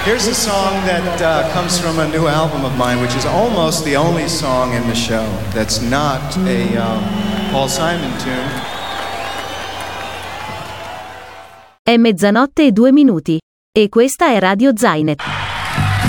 Here's a song that comes from a new album of mine, which is almost the only song in the show that's not a Paul Simon tune. È 00:02 e questa è Radio Zainet.